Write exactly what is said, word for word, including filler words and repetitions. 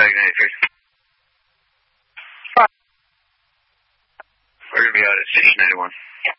ninety-three. We're going to be out at station ninety-one.